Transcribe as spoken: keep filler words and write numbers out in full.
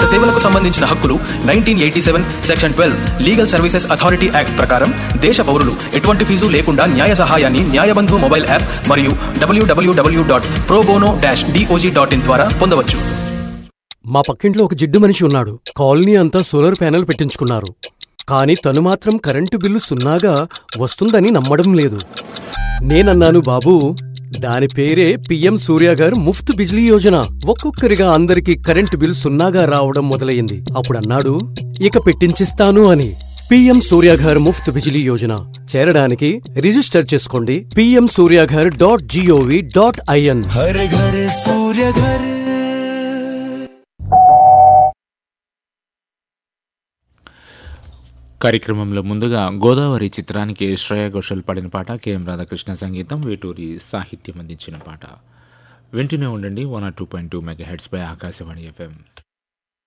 సేవలకు సంబంధించిన హక్కులు nineteen eighty seven section twelve legal services authority act ప్రకారం దేశ పౌరులు ఎటువంటి ఫీజు లేకుండా న్యాయ సహాయాన్ని న్యాయబంధు మొబైల్ యాప్ మరియు డబ్ల్యూడబ్ల్యూడబ్ల్యూ dot pro bono dash DOJ dot in ద్వారా పొందవచ్చు. మా పక్కింట్లో ఒక జిడ్డు మనిషి ఉన్నాడు. కాలనీ అంతా సోలార్ ప్యానెల్ పెట్టించుకున్నారు. కానీ తను మాత్రం కరెంటు బిల్లు సున్నాగా వస్తుందని నమ్మడం లేదు. నేనన్నాను, బాబూ, దాని పేరే పిఎం సూర్యగారు ముఫ్త్ బిజ్లీ యోజన. ఒక్కొక్కరిగా అందరికీ కరెంటు బిల్ సున్నాగా రావడం మొదలయ్యింది. అప్పుడన్నాడు, ఇక పెట్టించిస్తాను అని. పిఎం సూర్యగారు ముఫ్త్ బిజ్లీ యోజన చేరడానికి రిజిస్టర్ చేసుకోండి PM సూర్యగారు dot GOV dot IN. Har Ghar Surya Ghar. కార్యక్రమంలో ముందుగా గోదావరి చిత్రానికి శ్రేయా ఘోషల్ పాడిన పాట, కెఎం రాధాకృష్ణ సంగీతం, వేటూరి సాహిత్యం అందించిన పాట. వింటూనే ఉండండి one or two point two mega heads pi Akashvani FM.